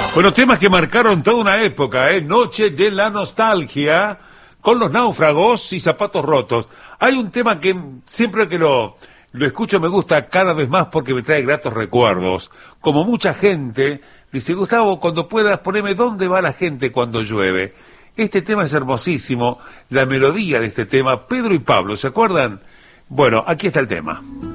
Bueno, temas que marcaron toda una época, ¿eh? Noche de la nostalgia, con Los Náufragos y Zapatos Rotos. Hay un tema que siempre que lo escucho me gusta cada vez más porque me trae gratos recuerdos. Como mucha gente, dice, Gustavo, cuando puedas poneme dónde va la gente cuando llueve. Este tema es hermosísimo, la melodía de este tema, Pedro y Pablo, ¿se acuerdan? Bueno, aquí está el tema.